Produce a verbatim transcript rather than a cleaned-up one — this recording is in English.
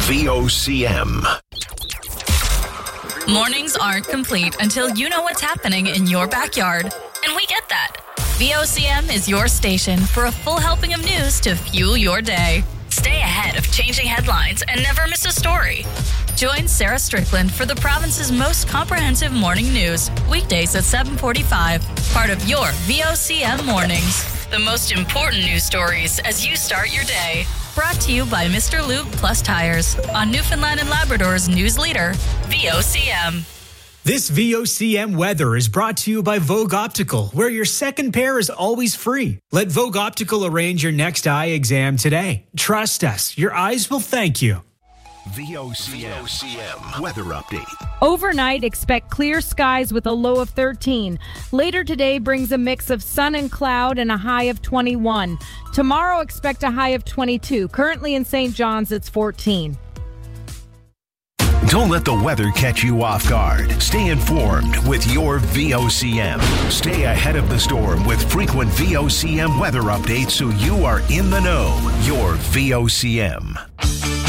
V O C M. Mornings aren't complete until you know what's happening in your backyard. And we get that. V O C M is your station for a full helping of news to fuel your day. Stay ahead of changing headlines and never miss a story. Join Sarah Strickland for the province's most comprehensive morning news, weekdays at seven forty-five, part of your V O C M Mornings. The most important news stories as you start your day. Brought to you by Mister Lube Plus Tires on Newfoundland and Labrador's news leader, V O C M. This V O C M weather is brought to you by Vogue Optical, where your second pair is always free. Let Vogue Optical arrange your next eye exam today. Trust us, your eyes will thank you. V O C M weather update. Overnight, expect clear skies with a low of thirteen. Later today brings a mix of sun and cloud and a high of twenty-one. Tomorrow, expect a high of twenty-two. Currently in Saint John's, it's fourteen. Don't let the weather catch you off guard. Stay informed with your V O C M. Stay ahead of the storm with frequent V O C M weather updates so you are in the know. Your V O C M.